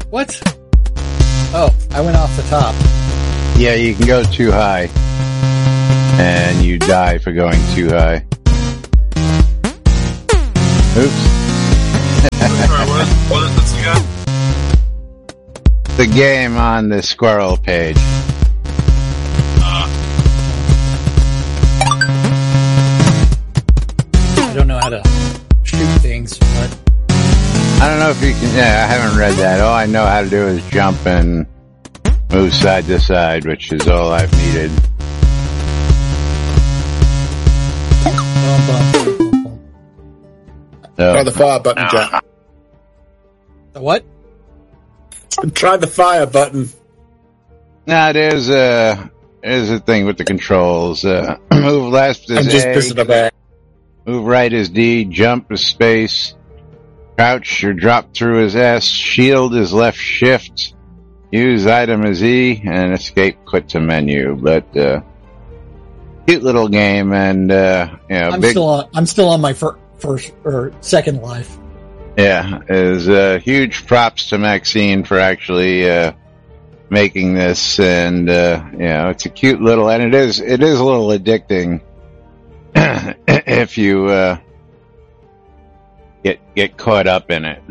What? Oh, I went off the top. Yeah, you can go too high. And you die for going too high. Oops. What is this again? The game on the squirrel page. I don't know how to shoot things, but I don't know if you can, yeah, I haven't read that. All I know how to do is jump and move side to side, which is all I've needed. Try the fire button, Jack. The what? Try the fire button. Now there's a thing with the controls. Move left is I'm just A, pissing about. move right is D, jump is space, crouch or drop through is S, shield is left shift, use item is E, and escape quit to menu. But cute little game, and I'm still on my first or second life. Yeah, is huge props to Maxine for actually making this, and it's a cute little, and it is a little addicting if you get caught up in it.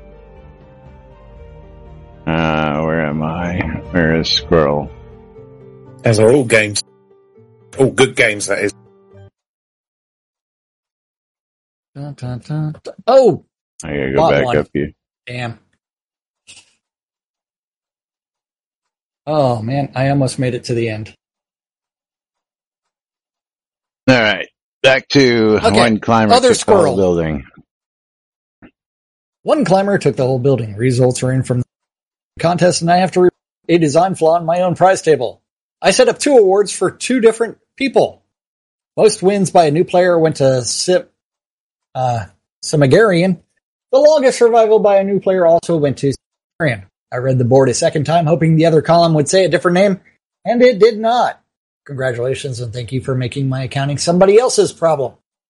Where am I? Where is Squirrel? As are all games. All good games, that is. Dun, dun, dun, dun. Oh! I gotta go back up here. Damn. Oh, man, I almost made it to the end. All right, back to one climber Other took the whole squirrel. building. One climber took the whole building. Results are in from the contest, and I have to report a design flaw in my own prize table. I set up 2 awards for 2 different people. Most wins by a new player went to Simagarian. The longest survival by a new player also went to Simagarian. I read the board a second time, hoping the other column would say a different name, and it did not. Congratulations, and thank you for making my accounting somebody else's problem.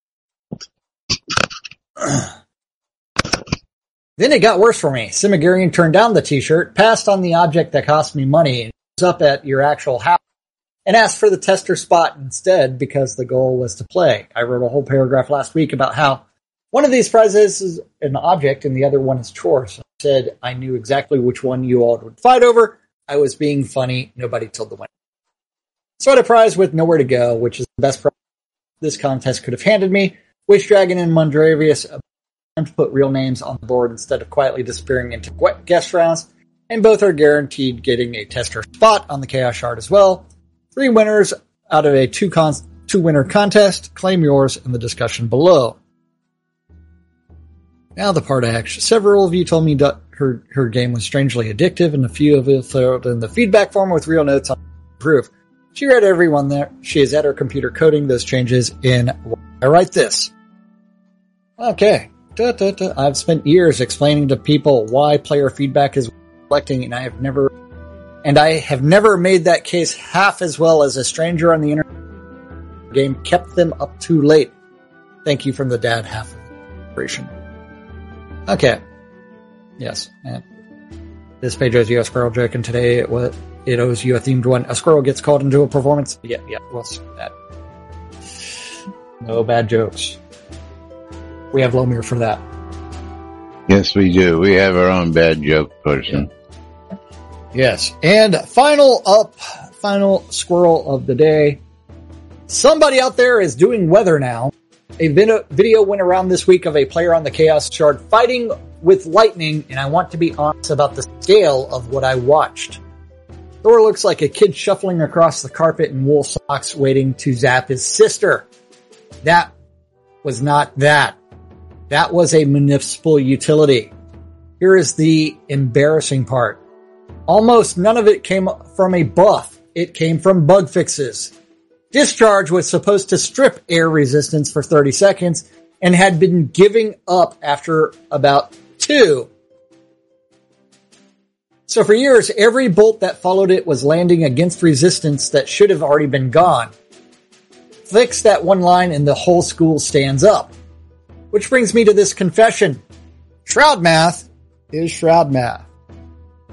Then it got worse for me. Simagarian turned down the t-shirt, passed on the object that cost me money, and was up at your actual house, and asked for the tester spot instead because the goal was to play. I wrote a whole paragraph last week about how one of these prizes is an object and the other one is chores. I said I knew exactly which one you all would fight over. I was being funny. Nobody told the winner. So I had a prize with nowhere to go, which is the best prize this contest could have handed me. Wish Dragon and Mundravius to put real names on the board instead of quietly disappearing into guest rounds, and both are guaranteed getting a tester spot on the Chaos Shard as well. 3 winners out of a 2-winner contest. Claim yours in the discussion below. Now the part action. Several of you told me that her game was strangely addictive, and a few of you filled in the feedback form with real notes on proof. She read everyone there. She is at her computer coding those changes in. I write this. Okay. I've spent years explaining to people why player feedback is reflecting, and I have never made that case half as well as a stranger on the internet. The game kept them up too late. Thank you from the dad half of the operation. Okay. Yes. And this page owes you a squirrel joke, and today it owes you a themed one. A squirrel gets called into a performance. Yeah, we'll see that. No bad jokes. We have Lomir for that. Yes, we do. We have our own bad joke person. Yes. And final squirrel of the day. Somebody out there is doing weather now. A video went around this week of a player on the Chaos Shard fighting with lightning, and I want to be honest about the scale of what I watched. Thor looks like a kid shuffling across the carpet in wool socks waiting to zap his sister. That was not that. That was a municipal utility. Here is the embarrassing part. Almost none of it came from a buff. It came from bug fixes. Discharge was supposed to strip air resistance for 30 seconds and had been giving up after about 2. So for years, every bolt that followed it was landing against resistance that should have already been gone. Fix that one line and the whole school stands up. Which brings me to this confession. Shroud math is shroud math.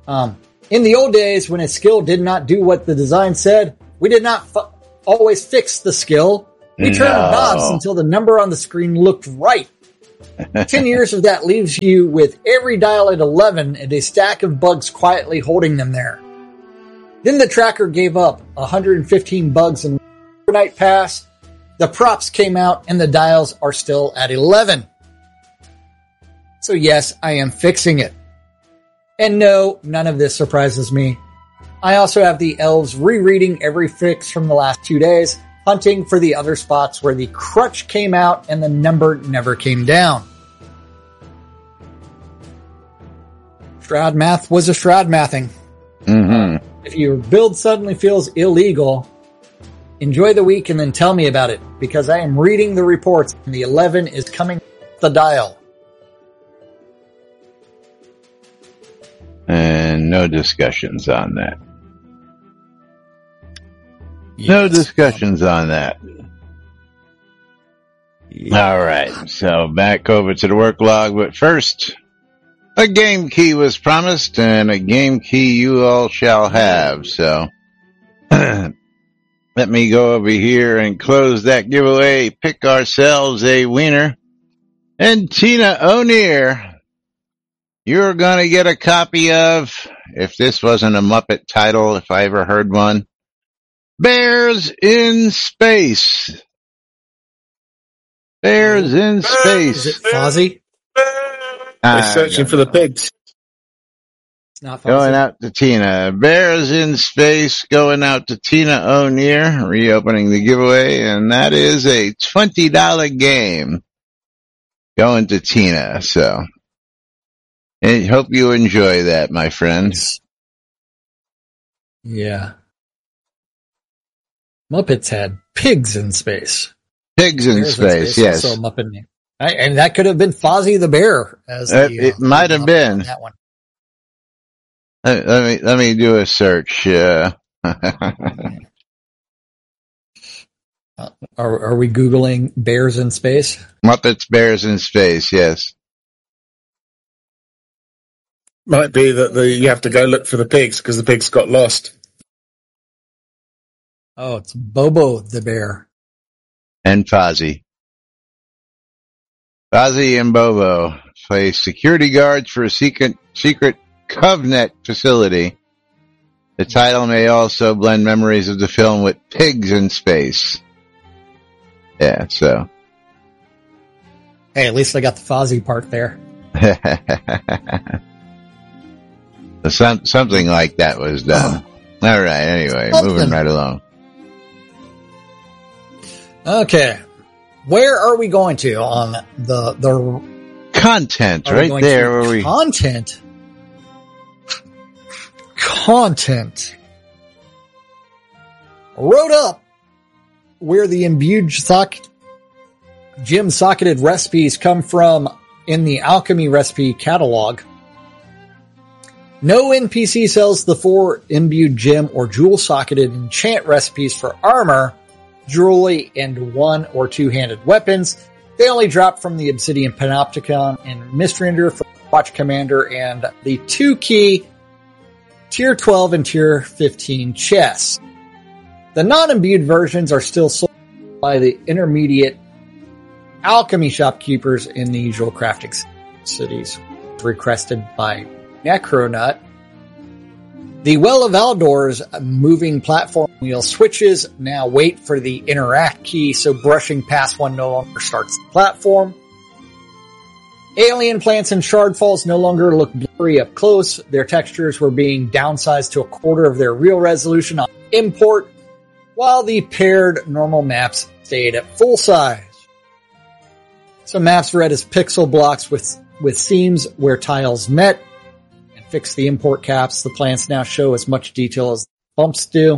In the old days, when a skill did not do what the design said, we did not always fix the skill. We turned knobs until the number on the screen looked right. 10 years of that leaves you with every dial at 11 and a stack of bugs quietly holding them there. Then the tracker gave up 115 bugs in overnight pass. The props came out and the dials are still at 11. So yes, I am fixing it. And no, none of this surprises me. I also have the elves rereading every fix from the last 2 days, hunting for the other spots where the crutch came out and the number never came down. Shroud math was a shroud mathing. Mm-hmm. If your build suddenly feels illegal, enjoy the week and then tell me about it, because I am reading the reports and the 11 is coming the dial. And no discussions on that. Yes. No discussions on that. All right. So back over to the work log. But first, a game key was promised and a game key you all shall have. So let me go over here and close that giveaway. Pick ourselves a winner. And Tina O'Neill, you're going to get a copy of, if this wasn't a Muppet title, if I ever heard one, Bears in Space. Bears in Space. Is it Fozzie? They're searching for the pigs. It's not Fozzie. Going out to Tina. Bears in Space going out to Tina O'Neill, reopening the giveaway, and that is a $20 game going to Tina. So I hope you enjoy that, my friends. Yeah. Muppets had pigs in space. Pigs in Space, yes. Also a Muppet name. And that could have been Fozzie the Bear. As it might have been. That one. Let me do a search. Are we Googling Bears in Space? Muppets Bears in Space, yes. Might be that you have to go look for the pigs because the pigs got lost. Oh, it's Bobo the Bear. And Fozzie. Fozzie and Bobo play security guards for a secret Covenant facility. The title may also blend memories of the film with pigs in space. Yeah, so. Hey, at least I got the Fozzie part there. Something like that was done. All right, anyway, moving right along. Okay. Where are we going to on the content right there where we content wrote up where the imbued gem socketed recipes come from in the alchemy recipe catalog. No NPC sells the 4 imbued gem or jewel socketed enchant recipes for armor, jewelry, and 1 or 2-handed weapons. They only drop from the Obsidian Panopticon and Mistrender for Watch Commander and the 2-key Tier 12 and Tier 15 chests. The non-imbued versions are still sold by the intermediate alchemy shopkeepers in the usual crafting cities, requested by Necronut. The Well of Aldor's moving platform wheel switches now wait for the interact key, so brushing past one no longer starts the platform. Alien plants and shardfalls no longer look blurry up close. Their textures were being downsized to a quarter of their real resolution on import, while the paired normal maps stayed at full size. Some maps read as pixel blocks with seams where tiles met. Fix the import caps. The plants now show as much detail as bumps do.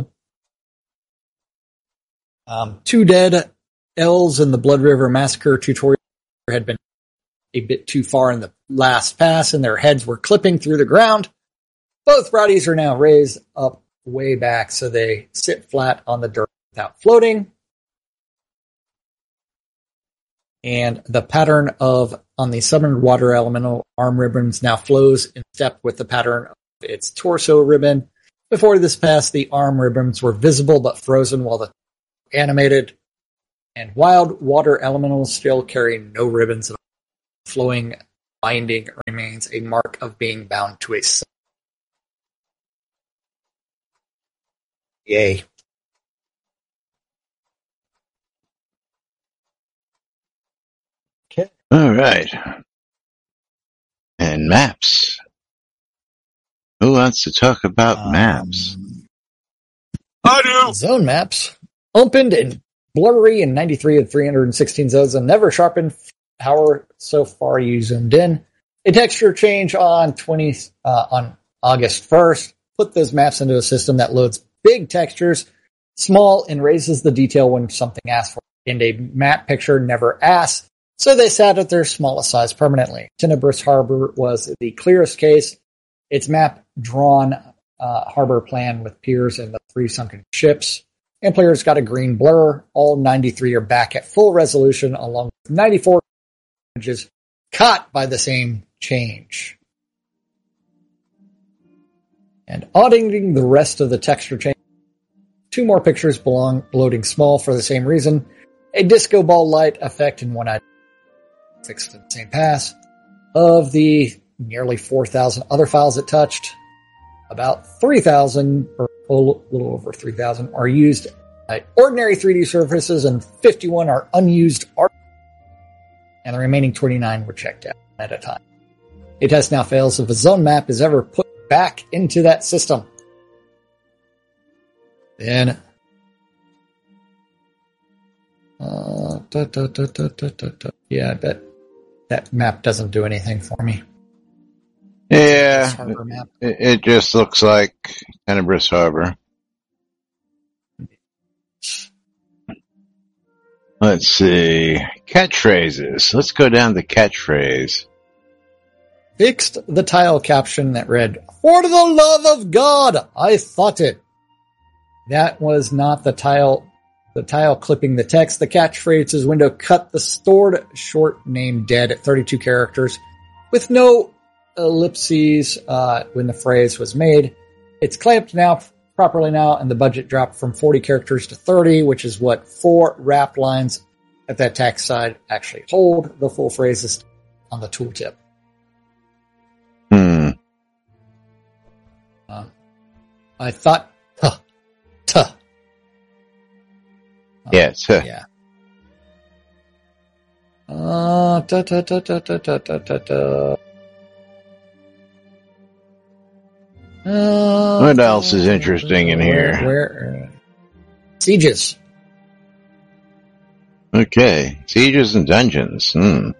2 dead elves in the Blood River Massacre tutorial had been a bit too far in the last pass, and their heads were clipping through the ground. Both bodies are now raised up way back, so they sit flat on the dirt without floating. And the pattern on the summoned water elemental arm ribbons now flows in step with the pattern of its torso ribbon. Before this pass, the arm ribbons were visible but frozen while the animated. And wild water elementals still carry no ribbons at all. Flowing binding remains a mark of being bound to a sun. Yay. Okay. All right. And maps. Who wants to talk about maps? I do. Zone maps opened in blurry in 93 of 316 zones and never sharpened. However, so far you zoomed in. A texture change on August 1st put those maps into a system that loads big textures, small, and raises the detail when something asks for it. And a map picture never asks, so they sat at their smallest size permanently. Tenebrous Harbor was the clearest case. Its map drawn harbor plan with piers and the 3 sunken ships. And players got a green blur. All 93 are back at full resolution, along with 94 images caught by the same change. And auditing the rest of the texture change, 2 more pictures belong loading small for the same reason. A disco ball light effect in one item fixed in the same pass. Of the nearly 4,000 other files it touched, about 3,000, or a little over 3,000, are used by ordinary 3D surfaces, and 51 are unused art, and the remaining 29 were checked out at a time. A test now fails if a zone map is ever put back into that system. Then, yeah, I bet that map doesn't do anything for me. Yeah, Harbor map. it just looks like Tenebrous Harbor. Let's see. Catchphrases. Let's go down to catchphrase. Fixed the tile caption that read, "For the love of God, I thought it." That was not the tile clipping the text. The catchphrases window cut the stored short name dead at 32 characters with no ellipses when the phrase was made. It's clamped now properly now, and the budget dropped from 40 characters to 30, which is what 4 wrap lines at that text side actually hold. The full phrase is on the tooltip. I thought, Yes. yeah. What else is interesting in here? Sieges. Okay. Sieges and dungeons.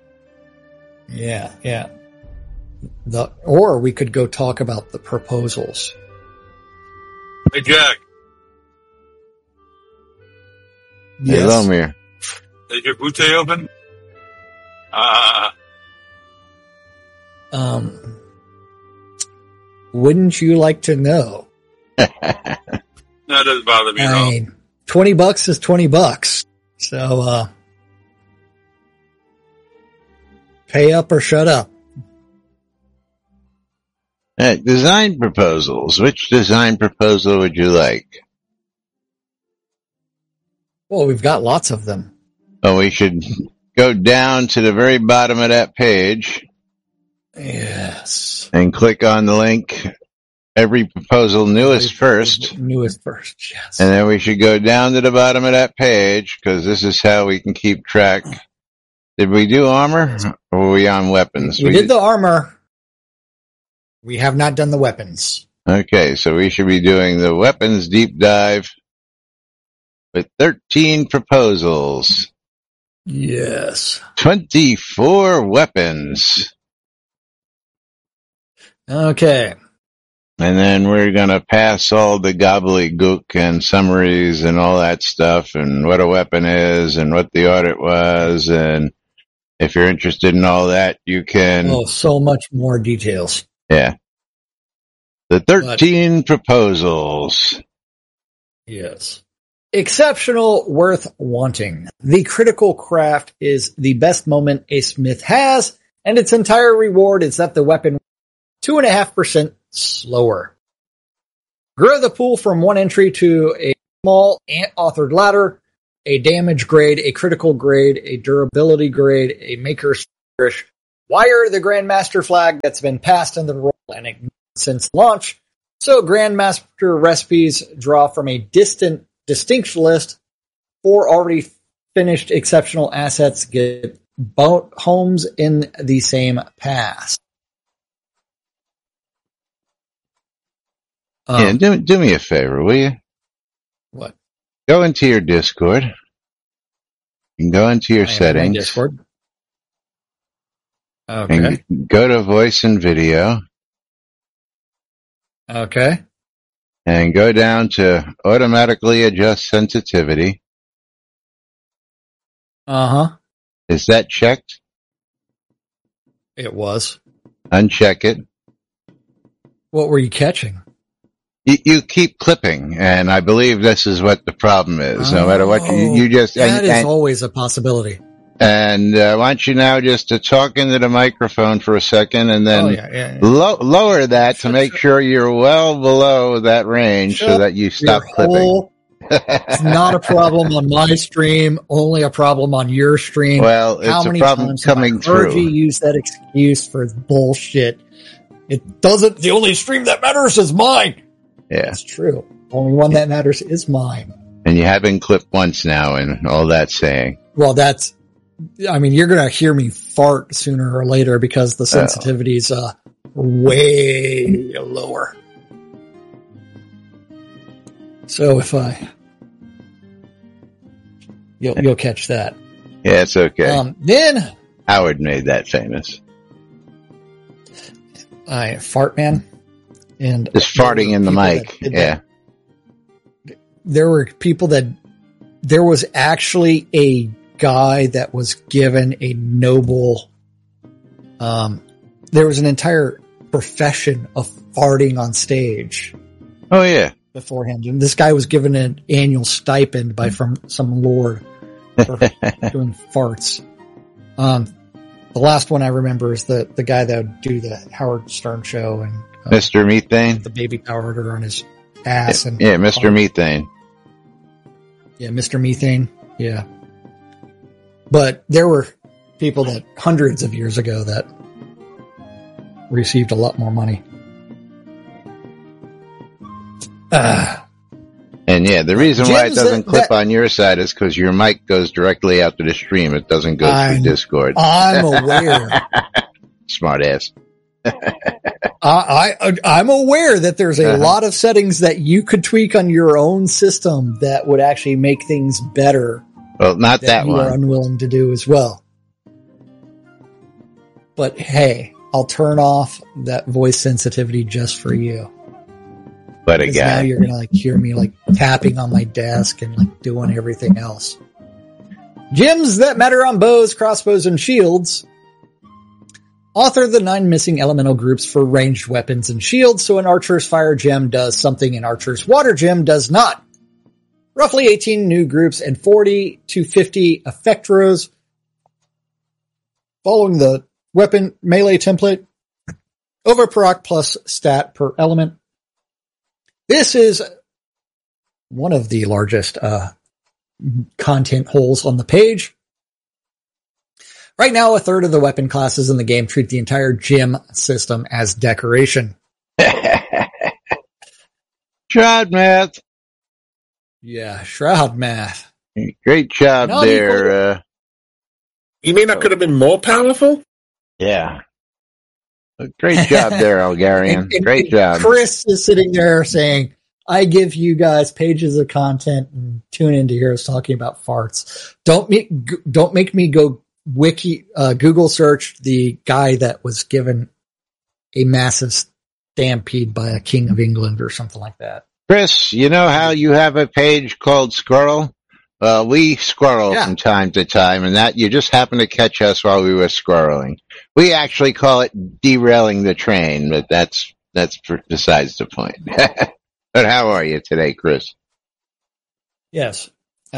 Yeah. Or we could go talk about the proposals. Hey, Jack. Hey, Lomir. Is your butte open? Wouldn't you like to know? That doesn't bother me at all. I mean, $20 is $20. So, pay up or shut up. Design proposals. Which design proposal would you like? Well, we've got lots of them. Oh, we should go down to the very bottom of that page. Yes. And click on the link. Every proposal newest first. Newest first, yes. And then we should go down to the bottom of that page, because this is how we can keep track. Did we do armor? Or were we on weapons? We did the armor. We have not done the weapons. Okay, so we should be doing the weapons deep dive with 13 proposals. Yes. 24 weapons. Okay. And then we're going to pass all the gobbledygook and summaries and all that stuff, and what a weapon is and what the audit was. And if you're interested in all that, you can. Oh, so much more details. Yeah. The 13 proposals. Yes. Exceptional, worth wanting. The critical craft is the best moment a smith has, and its entire reward is that the weapon 2.5% slower. Grow the pool from 1 entry to a small ant-authored ladder, a damage grade, a critical grade, a durability grade, a maker's flourish. Wire the Grandmaster flag that's been passed in the role and ignored since launch. So Grandmaster recipes draw from a distinct list. 4 already finished exceptional assets get homes in the same pass. Yeah, do me a favor, will you? What? Go into your Discord. You can go into your settings. Discord. Okay. And go to voice and video. Okay. And go down to automatically adjust sensitivity. Uh-huh. Is that checked? It was. Uncheck it. What were you catching? You keep clipping, and I believe this is what the problem is. No matter what you just... That is always a possibility. And why don't you now just talk into the microphone for a second, and then lower that to make sure you're well below that range so that you stop clipping. It's not a problem on my stream, only a problem on your stream. Well, it's a problem coming through. You use that excuse for bullshit. It doesn't. The only stream that matters is mine. Yeah, that's true. Only one that matters is mine. And you have been clipped once now, and all that's saying. Well, that's. I mean, you're going to hear me fart sooner or later because the sensitivity is way lower. So if you'll catch that. Yeah, it's okay. Then Howard made that famous. Fart man, and just farting in the mic. Yeah, there were people that there was actually a guy that was given a noble. There was an entire profession of farting on stage. Oh yeah. Beforehand, and this guy was given an annual stipend from some lord for doing farts. The last one I remember is the guy that would do the Howard Stern show and Mr. Methane, the baby powder on his ass, and Mr. Methane. Yeah, Mr. Methane. Yeah, but there were people that hundreds of years ago that received a lot more money. And yeah, the reason why it doesn't clip on your side is because your mic goes directly out to the stream. It doesn't go through Discord. I'm aware. Smart ass. I'm aware that there's a lot of settings that you could tweak on your own system that would actually make things better. Well, not that one. You are unwilling to do as well. But hey, I'll turn off that voice sensitivity just for you. But again, now you're gonna hear me tapping on my desk and doing everything else. Gems that matter on bows, crossbows, and shields. Author the 9 missing elemental groups for ranged weapons and shields, so an archer's fire gem does something an archer's water gem does not. Roughly 18 new groups and 40 to 50 effect rows. Following the weapon melee template. Overproc plus stat per element. This is one of the largest content holes on the page. Right now, a third of the weapon classes in the game treat the entire gem system as decoration. Shroud math. Yeah, shroud math. Great job there. You mean that could have been more powerful? Yeah. Great job there, Algarian. Great job. Chris is sitting there saying, I give you guys pages of content and tune in to hear us talking about farts. Don't make me go Google search the guy that was given a massive stampede by a king of England or something like that. Chris, you know how you have a page called Squirrel? We squirrel from time to time, and that you just happened to catch us while we were squirreling. We actually call it derailing the train, but that's besides the point. But how are you today, Chris? Yes.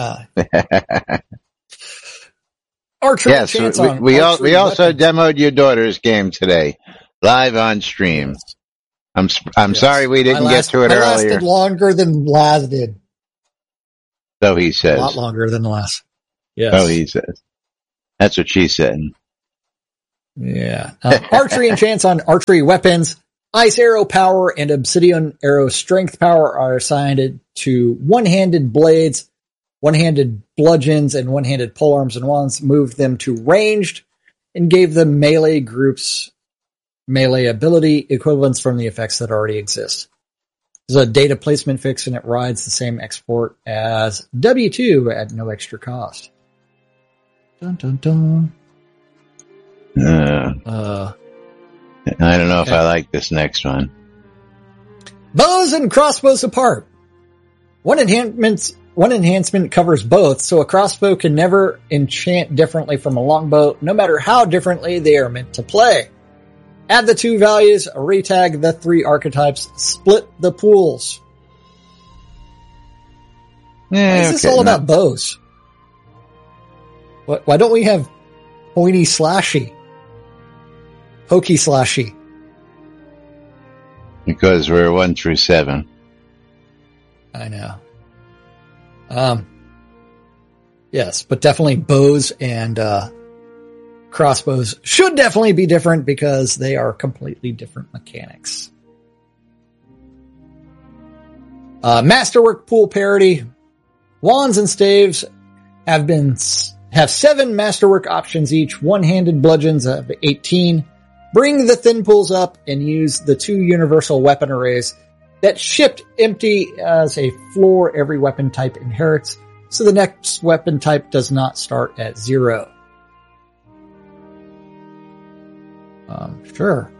Yes, we also demoed your daughter's game today, live on stream. I'm sorry we didn't get to it I earlier. lasted longer than Laz did. So he says. A lot longer than Laz. Yes. So he says. That's what she said. Yeah. Archery enchants on archery weapons. Ice arrow power and obsidian arrow strength power are assigned to one-handed blades, one-handed bludgeons, and one-handed polearms and wands. Moved them to ranged and gave them melee groups melee ability equivalents from the effects that already exist. This is a data placement fix, and it rides the same export as W2 at no extra cost. Dun, dun, dun. I don't know if I like this next one. Bows and crossbows apart. One enhancement covers both, so a crossbow can never enchant differently from a longbow, no matter how differently they are meant to play. Add the two values, retag the three archetypes, split the pools. Yeah, Why is this all about bows? Why don't we have pointy slashy? Hokey slashy. Because we're 1 through 7. I know. Yes, but definitely bows and crossbows should definitely be different because they are completely different mechanics. Masterwork pool parity. Wands and staves have 7 masterwork options each. One-handed bludgeons have 18. Bring the thin pools up and use the 2 universal weapon arrays that shipped empty as a floor every weapon type inherits, so the next weapon type does not start at 0. Sure.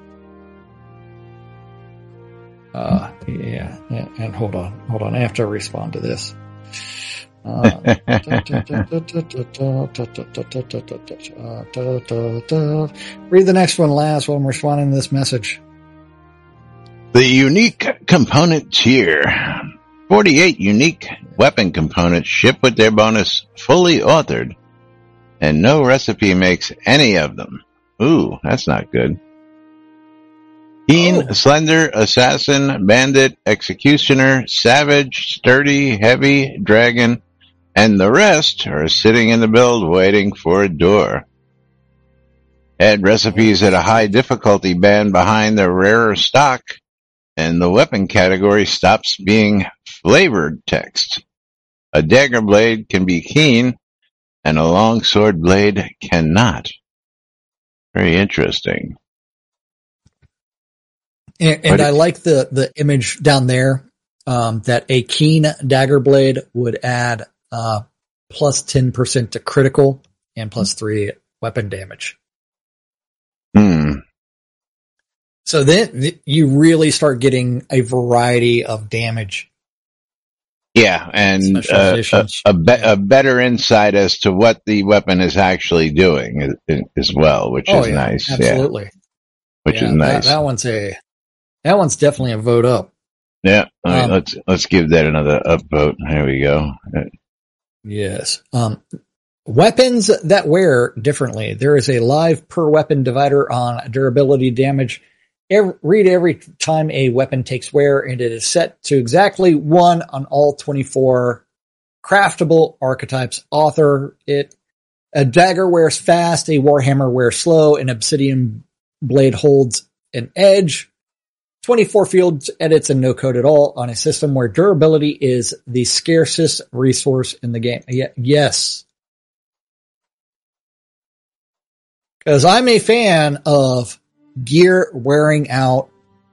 Yeah, and hold on, I have to respond to this. Read the next one last while I'm responding to this message. The unique component tier. 48 unique weapon components ship with their bonus fully authored, and no recipe makes any of them. Ooh, that's not good. Keen, slender, assassin, bandit, executioner, savage, sturdy, heavy, dragon, and the rest are sitting in the build waiting for a door. Add recipes at a high difficulty band behind the rarer stock, and the weapon category stops being flavored text. A dagger blade can be keen, and a long sword blade cannot. Very interesting. And I like the image down there, that a keen dagger blade would add, plus 10% to critical and plus 3 weapon damage. So then you really start getting a variety of damage. Yeah, and a better insight as to what the weapon is actually doing as well, which is nice. Absolutely. Yeah. Which is nice. That one's definitely a vote up. Yeah. Let's give that another upvote. Here we go. Yes. Weapons that wear differently. There is a live per weapon divider on durability damage. Read every time a weapon takes wear, and it is set to exactly 1 on all 24 craftable archetypes. Author it. A dagger wears fast, a warhammer wears slow, an obsidian blade holds an edge. 24 fields edits and no code at all on a system where durability is the scarcest resource in the game. Yes. Because I'm a fan of gear wearing out.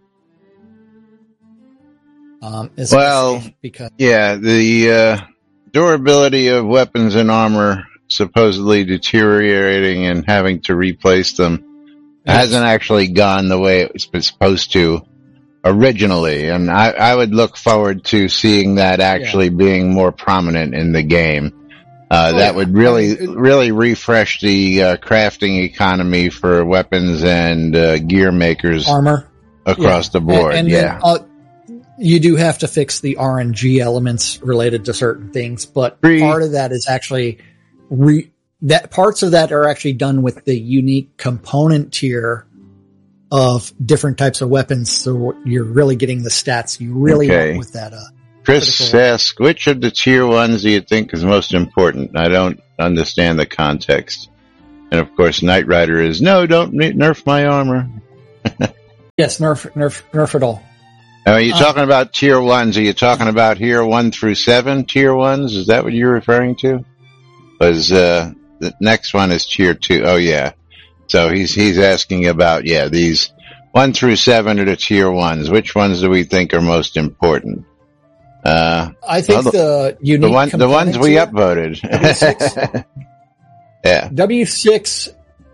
The durability of weapons and armor supposedly deteriorating and having to replace them hasn't actually gone the way it was supposed to originally. And I would look forward to seeing that actually being more prominent in the game. That would really refresh the crafting economy for weapons and gear makers, armor across the board. Then, you do have to fix the RNG elements related to certain things, but part of that is actually parts of that are actually done with the unique component tier of different types of weapons. So you're really getting the stats you really want with that. Chris asks, which of the tier 1s do you think is most important? I don't understand the context. And of course, Knight Rider is, no, don't nerf my armor. Yes, nerf it all. Are you talking about tier 1s? Are you talking about here 1 through 7 tier 1s? Is that what you're referring to? Was, the next one is tier 2. Oh yeah. So he's asking about, these 1 through 7 are the tier 1s. Which ones do we think are most important? I think the unique the ones we upvoted. W6. Yeah. W6,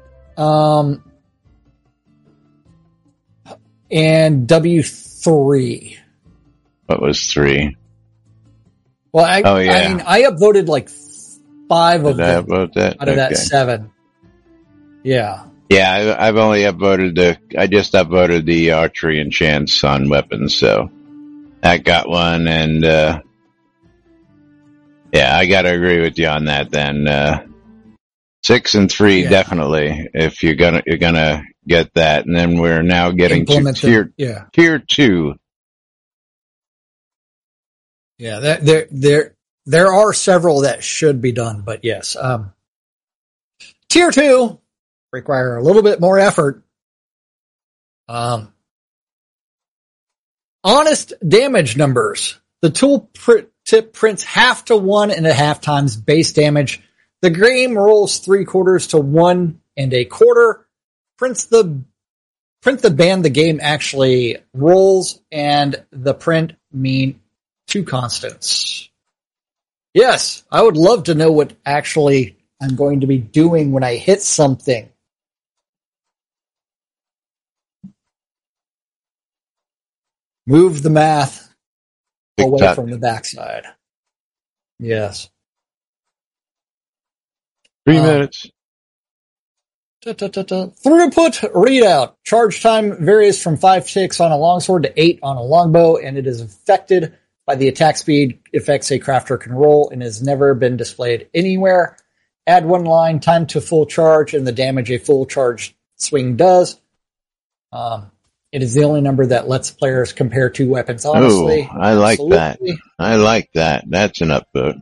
and W3. What was 3? Well, I mean, I upvoted like 5 of them out of that 7. Yeah. Yeah, I've only upvoted I just upvoted the archery and chance on weapons, so that got one, and, I gotta agree with you on that then. 6 and 3, definitely, if you're gonna get that, and then we're now getting to tier 2. Yeah, there are several that should be done, but yes, tier 2 require a little bit more effort. Honest damage numbers. The tool tip prints 1/2 to 1.5 times base damage. The game rolls 3/4 to 1 1/4. Print the band the game actually rolls, and the print mean 2 constants. Yes, I would love to know what actually I'm going to be doing when I hit something. Move the math away from the backside. Yes. 3 minutes. Throughput readout. Charge time varies from 5 ticks on a longsword to 8 on a longbow, and it is affected by the attack speed effects a crafter can roll and has never been displayed anywhere. Add 1 line, time to full charge, and the damage a full charge swing does. It is the only number that lets players compare 2 weapons honestly. Ooh, I like that. I like that. That's an upvote.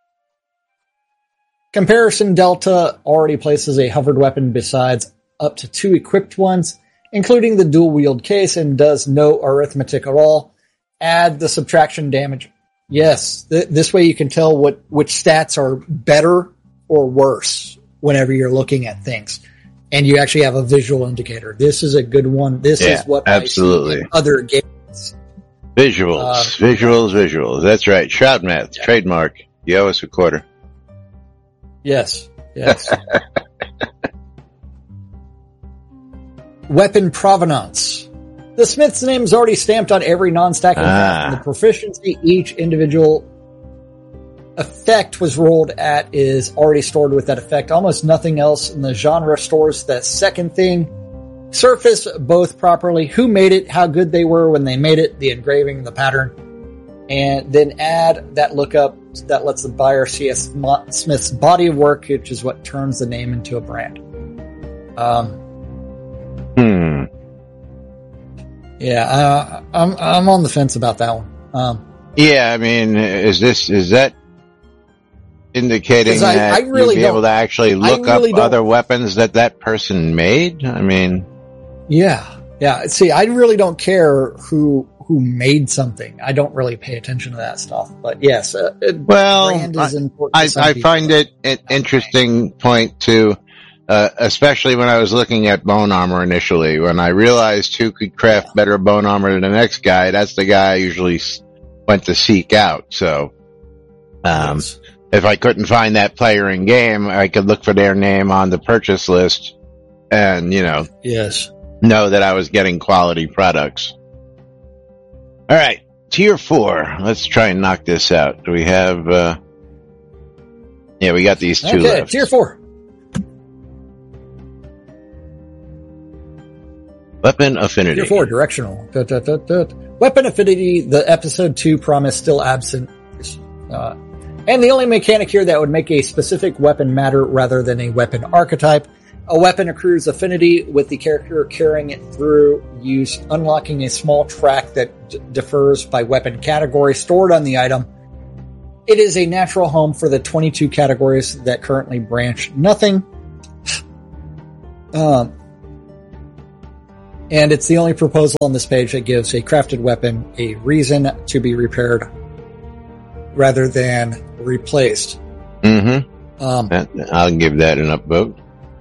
Comparison delta already places a hovered weapon besides up to 2 equipped ones, including the dual wield case, and does no arithmetic at all. Add the subtraction damage. Yes, this way you can tell which stats are better or worse whenever you're looking at things. And you actually have a visual indicator. This is a good one. This is what absolutely. I see in other games. Visuals. That's right. Shroud Math, trademark. You owe us a quarter. Yes. Weapon provenance. The smith's name is already stamped on every non-stacking craft, and the proficiency each individual effect was rolled at is already stored with that effect. Almost nothing else in the genre stores that second thing. Surface both properly. Who made it, how good they were when they made it, the engraving, the pattern. And then add that lookup that lets the buyer see a smith's body of work, which is what turns the name into a brand. Yeah, I'm on the fence about that one. Yeah, I mean, is that indicating that I really you'll be able to actually look up other weapons that person made? I mean, yeah. See, I really don't care who made something. I don't really pay attention to that stuff. But yes, brand is important. I find it an interesting point too, especially when I was looking at bone armor initially. When I realized who could craft better bone armor than the next guy, that's the guy I usually went to seek out. So, if I couldn't find that player in game, I could look for their name on the purchase list and, know that I was getting quality products. All right. Tier 4. Let's try and knock this out. Do we have, we got these 2 left. Tier 4. Weapon affinity. Tier 4, directional. Weapon affinity, the episode 2 promise still absent. And the only mechanic here that would make a specific weapon matter rather than a weapon archetype A weapon accrues affinity with the character carrying it through use, unlocking a small track that differs by weapon category stored on the item. It is a natural home for the 22 categories that currently branch nothing. And it's the only proposal on this page that gives a crafted weapon a reason to be repaired rather than replaced. Mm-hmm. I'll give that an upvote.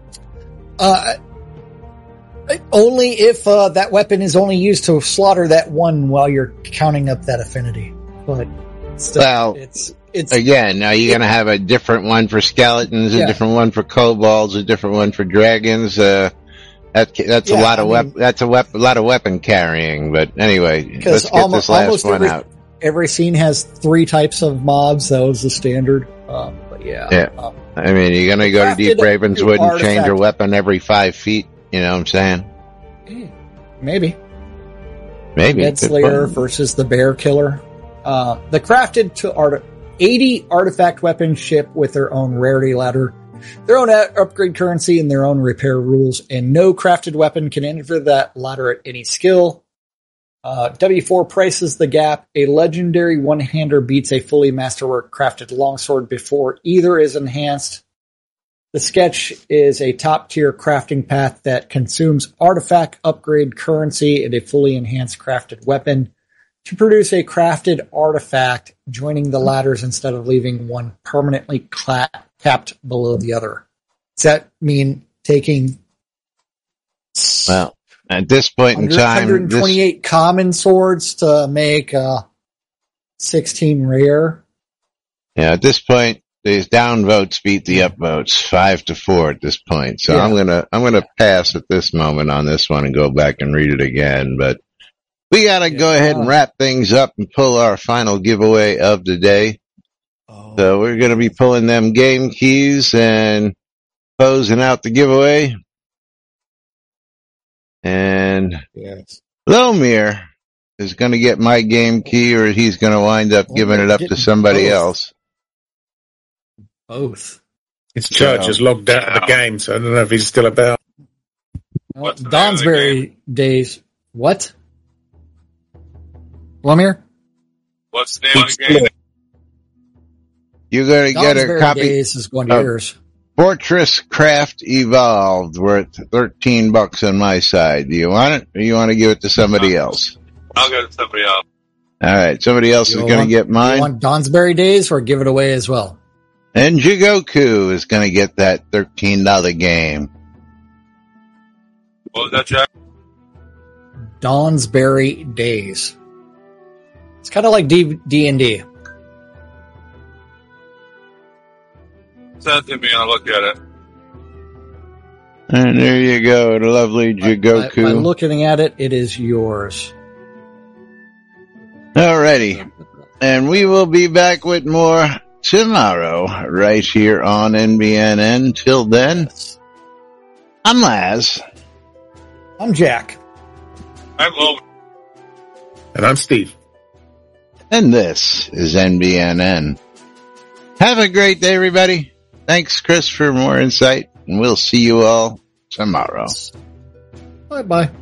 Only if that weapon is only used to slaughter that one while you're counting up that affinity. But still, well, it's again. Now you're going to have a different one for skeletons, a different one for kobolds, a different one for dragons. That's a lot of that's a lot of weapon carrying. But anyway, let's get this last one out. Every scene has 3 types of mobs. That was the standard. But yeah. I mean, you're going to go to Deep Ravenswood and change your weapon every 5 feet. You know what I'm saying? Maybe. Dead Slayer versus the Bear Killer. The crafted to 80 artifact weapons ship with their own rarity ladder, their own upgrade currency, and their own repair rules, and no crafted weapon can enter that ladder at any skill. W4 prices the gap. A legendary one-hander beats a fully masterwork crafted longsword before either is enhanced. The sketch is a top-tier crafting path that consumes artifact upgrade currency and a fully enhanced crafted weapon to produce a crafted artifact, joining the ladders instead of leaving one permanently capped below the other. Does that mean taking... Well, at this point in time... 128 common swords to make 16 rare? Yeah, at this point, these downvotes beat the upvotes 5-4 at this point. So I'm gonna pass at this moment on this one and go back and read it again. But we gotta go ahead and wrap things up and pull our final giveaway of the day. So we're gonna be pulling them game keys and closing out the giveaway. And Lomir is gonna get my game key, or he's gonna wind up giving it up to somebody else. Both. His charge is logged out of the game, so I don't know if he's still about. Donsbury Days. What? Lomir? What's the name of the game? You're going to get a copy. Days is going to yours. Fortress Craft Evolved, worth $13 on my side. Do you want it, or you want to give it to somebody else? I'll give it to somebody else. All right, somebody else is going to get mine. You want Donsbury Days, or give it away as well? And Jigoku is going to get that $13 game. What was that, Jack? Donsbury Days. It's kind of like D&D. Send it to me and I'll look at it. And there you go, the lovely Jigoku. By looking at it, it is yours. Alrighty. And we will be back with more tomorrow, right here on NBNN. Till then, I'm Laz. I'm Jack. I'm Logan. And I'm Steve. And this is NBNN. Have a great day, everybody. Thanks, Chris, for more insight, and we'll see you all tomorrow. Bye-bye.